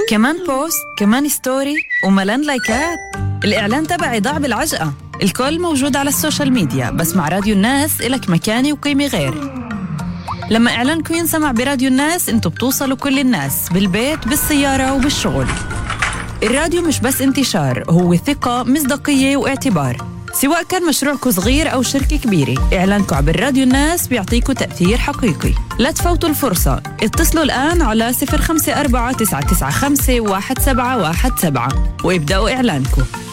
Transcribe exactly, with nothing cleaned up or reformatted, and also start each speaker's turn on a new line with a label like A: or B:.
A: كمان بوست، كمان ستوري، وملان لايكات. الإعلان تبعي ضاع بالعجقة. الكل موجود على السوشيال ميديا، بس مع راديو الناس إلك مكانة وقيمة غير. لما إعلانكم ينسمع براديو الناس انتوا بتوصلوا كل الناس، بالبيت، بالسيارة وبالشغل. الراديو مش بس انتشار، هو ثقة، مصداقية واعتبار. سواء كان مشروعكم صغير أو شركة كبيرة، إعلانكم عبر راديو الناس بيعطيكم تأثير حقيقي. لا تفوتوا الفرصة، اتصلوا الآن على صفر خمسة أربعة تسعة تسعة خمسة واحد سبعة واحد سبعة وابدأوا إعلانكم.